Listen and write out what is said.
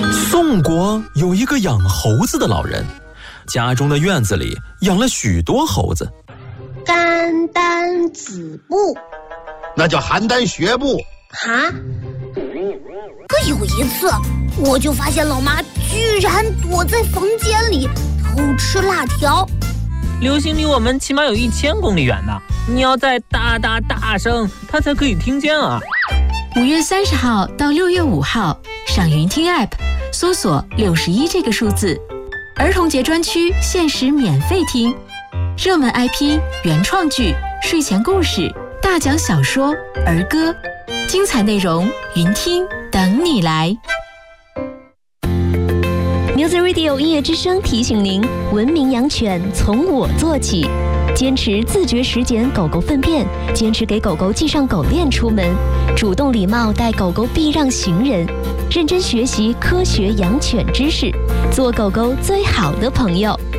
宋国有一个养猴子的老人，家中的院子里养了许多猴子。 肝胆子部， 那叫邯郸学步。 哈？可有一次，我就发现老妈居然躲在房间里偷吃辣条。 流星离我们起码有1000公里远呢，你要再大声，它才可以听见啊。 5月30号到6月5号，上云听 App 搜索61这个数字，儿童节专区限时免费听，热门 IP、原创剧、睡前故事、大讲小说、儿歌，精彩内容云听等你来。 Music Radio 音乐之声提醒您：文明养犬从我做起，坚持自觉实检狗狗粪便，坚持给狗狗系上狗链出门，主动礼貌带狗狗避让行人，认真学习科学养犬知识，做狗狗最好的朋友。